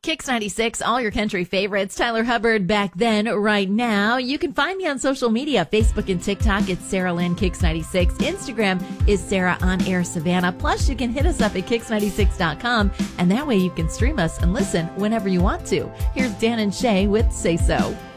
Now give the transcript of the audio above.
Kix 96, all your country favorites. Tyler Hubbard back then, right now. You can find me on social media, Facebook and TikTok. It's Sarah Lynn Kix 96. Instagram is Sarah On Air Savannah. Plus, you can hit us up at Kix96.com, and that way you can stream us and listen whenever you want to. Here's Dan and Shay with Say So.